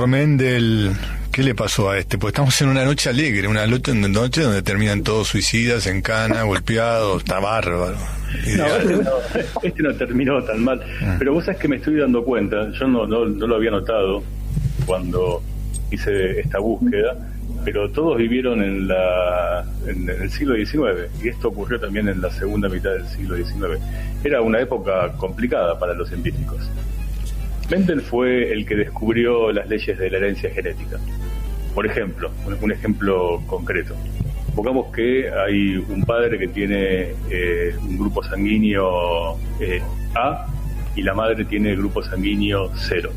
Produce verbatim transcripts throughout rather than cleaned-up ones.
señor Mendel, ¿qué le pasó a este? Pues estamos en una noche alegre, una noche donde terminan todos suicidas, en cana, golpeados, está bárbaro. No, este no, este no terminó tan mal. Ah. Pero vos sabés que me estoy dando cuenta, yo no, no, no lo había notado cuando hice esta búsqueda, pero todos vivieron en, la, en el siglo diecinueve, y esto ocurrió también en la segunda mitad del siglo diecinueve. Era una época complicada para los científicos. Mendel fue el que descubrió las leyes de la herencia genética. Por ejemplo, un, un ejemplo concreto. Supongamos que hay un padre que tiene eh, un grupo sanguíneo eh, A y la madre tiene grupo sanguíneo cero.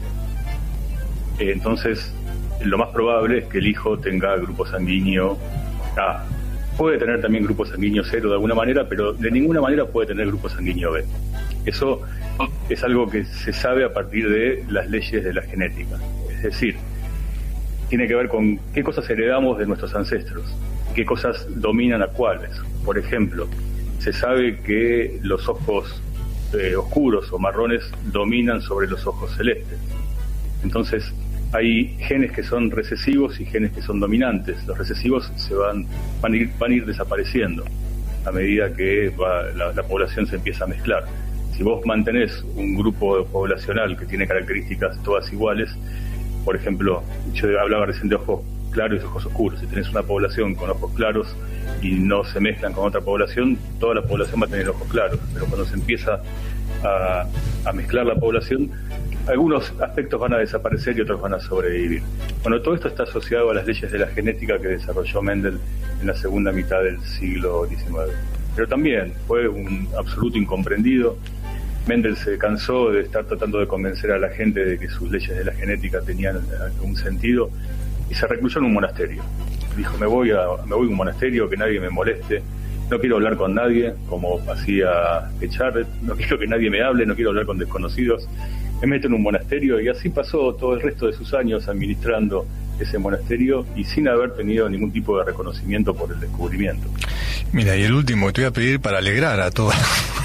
Eh, entonces, lo más probable es que el hijo tenga grupo sanguíneo A. Puede tener también grupo sanguíneo cero de alguna manera, pero de ninguna manera puede tener grupo sanguíneo B. Eso es algo que se sabe a partir de las leyes de la genética. Es decir, tiene que ver con qué cosas heredamos de nuestros ancestros, qué cosas dominan a cuáles. Por ejemplo, se sabe que los ojos eh, oscuros o marrones dominan sobre los ojos celestes. Entonces, hay genes que son recesivos y genes que son dominantes. Los recesivos se van, van, a, ir, van a ir desapareciendo a medida que va, la, la población se empieza a mezclar. Si vos mantenés un grupo poblacional que tiene características todas iguales, por ejemplo, yo hablaba recién de ojos claros y ojos oscuros. Si tenés una población con ojos claros y no se mezclan con otra población, toda la población va a tener ojos claros. Pero cuando se empieza a, a mezclar la población, algunos aspectos van a desaparecer y otros van a sobrevivir. Bueno, todo esto está asociado a las leyes de la genética que desarrolló Mendel en la segunda mitad del siglo diecinueve. Pero también fue un absoluto incomprendido. Mendel se cansó de estar tratando de convencer a la gente de que sus leyes de la genética tenían algún sentido y se recluyó en un monasterio. Dijo, me voy a, me voy a un monasterio, que nadie me moleste, no quiero hablar con nadie, como hacía Echarret, no quiero que nadie me hable, no quiero hablar con desconocidos. Me meto en un monasterio y así pasó todo el resto de sus años administrando ese monasterio y sin haber tenido ningún tipo de reconocimiento por el descubrimiento. Mira, y el último que te voy a pedir para alegrar a todos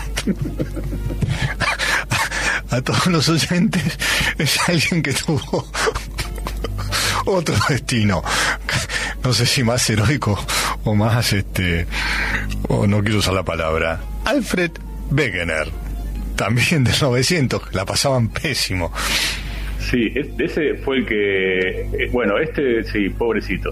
a, a todos los oyentes es alguien que tuvo otro destino, no sé si más heroico o más este o no quiero usar la palabra. Alfred Wegener, también de novecientos, la pasaban pésimo. Sí, ese fue el que... Bueno, este, sí, pobrecito.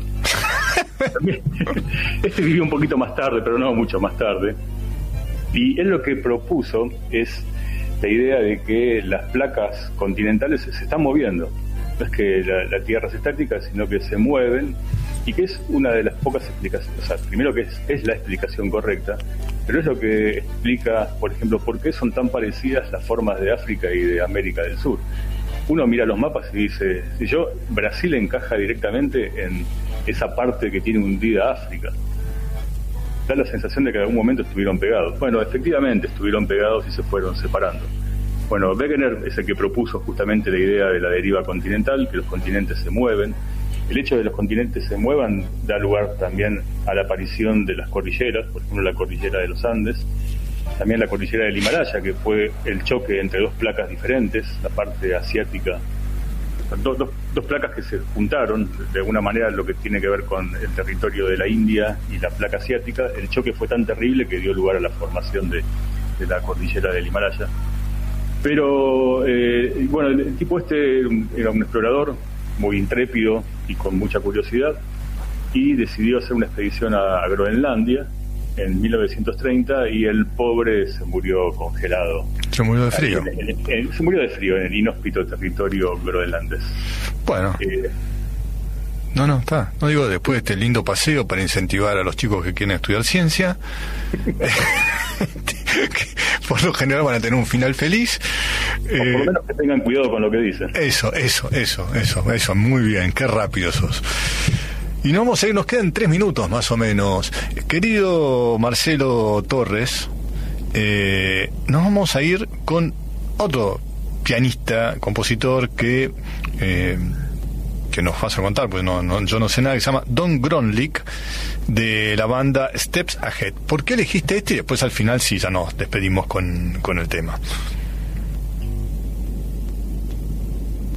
Este vivió un poquito más tarde, pero no mucho más tarde. Y él lo que propuso es la idea de que las placas continentales se están moviendo. No es que la, la Tierra es estática, sino que se mueven, y que es una de las pocas explicaciones. O sea, primero que es, es la explicación correcta, pero es lo que explica, por ejemplo, por qué son tan parecidas las formas de África y de América del Sur. Uno mira los mapas y dice, si yo, Brasil encaja directamente en esa parte que tiene hundida África. Da la sensación de que en algún momento estuvieron pegados. Bueno, efectivamente estuvieron pegados y se fueron separando. Bueno, Wegener es el que propuso justamente la idea de la deriva continental, que los continentes se mueven. El hecho de que los continentes se muevan da lugar también a la aparición de las cordilleras, por ejemplo la cordillera de los Andes, también la cordillera del Himalaya, que fue el choque entre dos placas diferentes, la parte asiática, dos, dos, dos placas que se juntaron, de alguna manera lo que tiene que ver con el territorio de la India y la placa asiática. El choque fue tan terrible que dio lugar a la formación de, de la cordillera del Himalaya. Pero, eh, bueno, el tipo este era un explorador muy intrépido y con mucha curiosidad, y decidió hacer una expedición a, a Groenlandia en mil novecientos treinta, y el pobre se murió congelado. Se murió de frío. En, en, en, en, se murió de frío en el inhóspito territorio groenlandés. Bueno. Eh, no, no, está. No digo, después de este lindo paseo para incentivar a los chicos que quieren estudiar ciencia, que por lo general van a tener un final feliz. O por lo menos que tengan cuidado con lo que dicen. Eso, eso, eso, eso, eso, muy bien, qué rápido sos. Y nos vamos a ir, nos quedan tres minutos más o menos. Querido Marcelo Torres, eh, nos vamos a ir con otro pianista, compositor que eh, que nos vas a contar, pues no, no, yo no sé nada, que se llama Don Gronlich, de la banda Steps Ahead. ¿Por qué elegiste este? Y después al final sí, ya nos despedimos con, con el tema.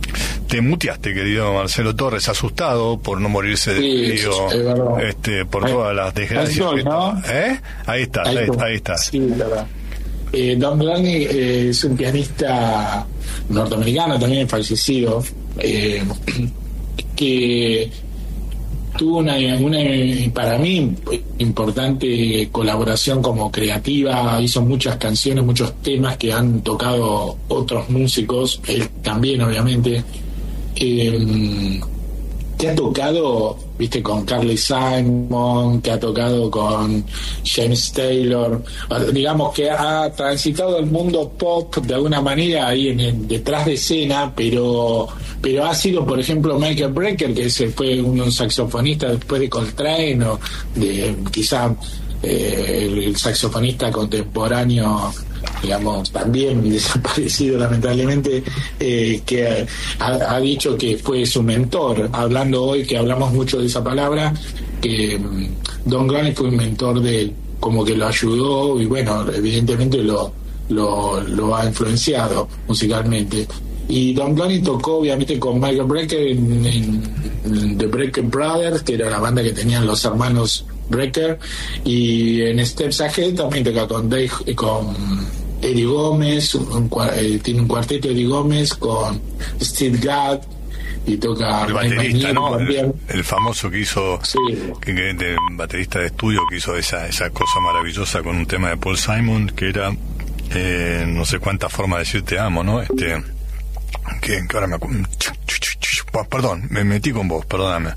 te muteaste, querido Marcelo Torres, asustado por no morirse de Sí, frío, es verdad. este, por Ahí- todas las desgracias. ahí estoy, que- ¿no? ¿Eh? Ahí estás, ahí, Ahí está. ahí estás. Sí, verdad. Eh, Don Glenn eh, es un pianista norteamericano, también fallecido, eh, que tuvo una, una, para mí, importante colaboración como creativa. Hizo muchas canciones, muchos temas que han tocado otros músicos, él también, obviamente. Eh, que ha tocado, viste, con Carly Simon, que ha tocado con James Taylor, digamos que ha transitado el mundo pop de alguna manera ahí en el, detrás de escena, pero pero ha sido, por ejemplo, Michael Brecker, que ese fue un saxofonista después de Coltrane, o de quizá eh, el, el saxofonista contemporáneo, digamos, también desaparecido lamentablemente, eh, que ha, ha dicho que fue su mentor, hablando hoy que hablamos mucho de esa palabra, que um, Don Glenn fue un mentor de él, como que lo ayudó y bueno, evidentemente lo, lo, lo ha influenciado musicalmente. Y Don Glenn tocó obviamente con Michael Brecker en, en, en The Brecker Brothers, que era la banda que tenían los hermanos Brecker, y en Steps Ahead también toca con Dave, con Eddie Gómez, un, eh, tiene un cuarteto Eddie Gómez con Steve Gadd, y toca El baterista, ¿no? también. El, el famoso que hizo, Sí. que, que de, baterista de estudio, que hizo esa esa cosa maravillosa con un tema de Paul Simon, que era, eh, no sé cuántas formas de decir te amo, ¿no? Este, que, que ahora me acuerdo. Perdón, me metí con vos, perdóname.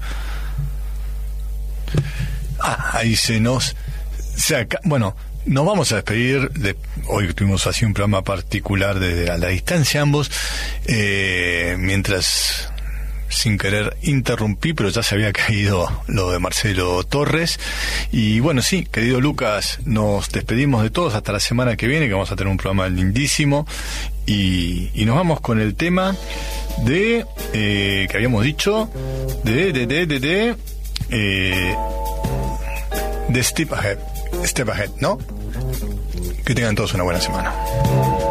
Ah, ahí se nos... Se acá, bueno, nos vamos a despedir. De, hoy tuvimos así un programa particular desde a la distancia ambos, eh, mientras sin querer interrumpí, pero ya se había caído lo de Marcelo Torres. Y bueno, sí, querido Lucas, nos despedimos de todos hasta la semana que viene, que vamos a tener un programa lindísimo. Y, y nos vamos con el tema de, eh, que habíamos dicho, de, de, de, de, de, eh, de Step Ahead, Step Ahead, ¿no? Que tengan todos una buena semana.